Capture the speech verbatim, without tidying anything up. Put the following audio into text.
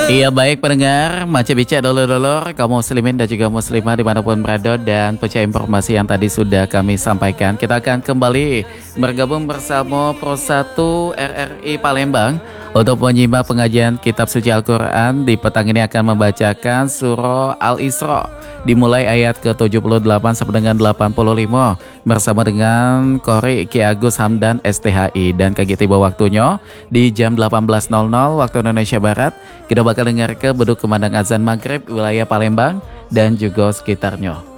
Iya baik pendengar, macam bicara dulur-dulur, kaum muslimin dan juga muslimah dimanapun berada dan percaya informasi yang tadi sudah kami sampaikan. Kita akan kembali bergabung bersama Pro satu R R I Palembang untuk menyimak pengajian Kitab Suci Al-Quran. Di petang ini akan membacakan surah Al-Isra dimulai ayat ke tujuh puluh delapan sampai dengan delapan puluh lima bersama dengan Qori Ki Agus Hamdan S T H I, dan kaki tiba waktunya di jam delapan belas nol nol waktu Indonesia Barat. Kita bakal dengar ke beduk kemandang azan maghrib wilayah Palembang dan juga sekitarnya.